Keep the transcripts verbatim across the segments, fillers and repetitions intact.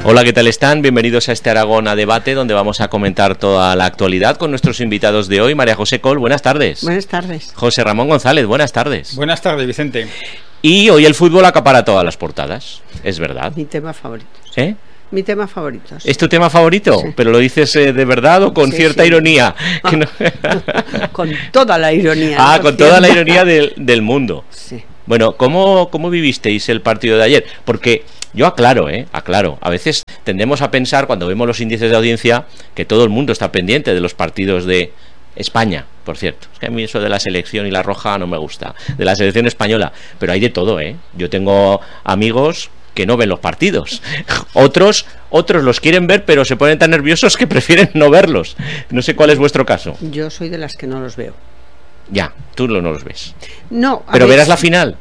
Hola, ¿qué tal están? Bienvenidos a este Aragón a Debate, donde vamos a comentar toda la actualidad con nuestros invitados de hoy. María José Col, buenas tardes. Buenas tardes. José Ramón González, buenas tardes. Buenas tardes, Vicente. Y hoy el fútbol acapara todas las portadas, es verdad. Mi tema favorito. ¿Eh? Mi tema favorito. Sí. ¿Es tu tema favorito? Sí. ¿Pero lo dices eh, de verdad o con sí, cierta sí. ironía? Ah, no... con toda la ironía. Ah, ¿no? con toda la ironía del, del mundo. Sí. Bueno, ¿cómo, ¿cómo vivisteis el partido de ayer? Porque yo aclaro, ¿eh? Aclaro. A veces tendemos a pensar, cuando vemos los índices de audiencia, que todo el mundo está pendiente de los partidos de España, por cierto. Es que a mí eso de la selección y la roja no me gusta. De la selección española. Pero hay de todo, ¿eh? Yo tengo amigos que no ven los partidos. Otros, otros los quieren ver, pero se ponen tan nerviosos que prefieren no verlos. No sé cuál es vuestro caso. Yo soy de las que no los veo. Ya, tú no los ves. No. Pero ver, verás la final.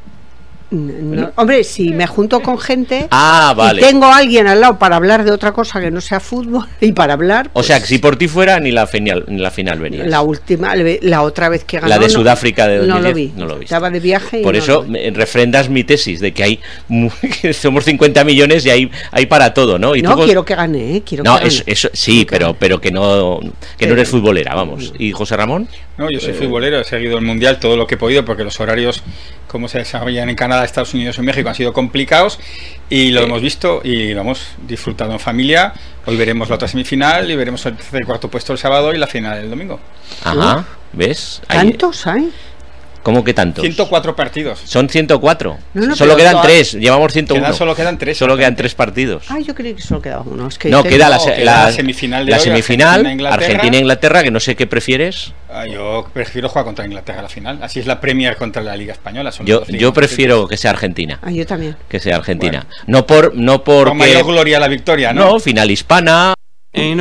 No, no. Hombre, si me junto con gente ah, vale. y tengo a alguien al lado para hablar de otra cosa que no sea fútbol y para hablar, pues, o sea, que si por ti fuera ni la final, ni la final verías. La última, la otra vez que ganó, la de no, Sudáfrica de dos mil diez, no lo vi. No lo Estaba de viaje. Y por no eso refrendas mi tesis de que hay que somos cincuenta millones y hay hay para todo, ¿no? Y no tú, quiero que gane, ¿eh? Quiero no, que eso, gane. eso sí, pero pero que no que pero, no eres futbolera, vamos. ¿Y José Ramón? No, yo soy eh, futbolero, he seguido el mundial todo lo que he podido porque los horarios, como se desarrollan en Canadá, Estados Unidos y México, han sido complicados y lo eh. hemos visto y lo hemos disfrutado en familia. Hoy veremos la otra semifinal y veremos el tercer y cuarto puesto el sábado y la final el domingo. Ajá, ¿ves? ¿Tantos hay? ¿Cómo que tantos? ciento cuatro partidos. Son ciento cuatro. No, no, solo quedan tres, llevamos ciento uno. Quedan, solo quedan tres. Solo quedan tres partidos. Ah, yo creí que solo quedaba uno. Es que no, queda la, no, la, queda la semifinal, de la hoy, semifinal Argentina-Inglaterra, Argentina que no sé qué prefieres. Ah, yo prefiero jugar contra Inglaterra la final. Así es la Premier contra la Liga Española. Son yo yo prefiero que sea Argentina. Ah, yo también. Que sea Argentina. Bueno. No por no por Con mayor gloria a la victoria, ¿no? No, final hispana.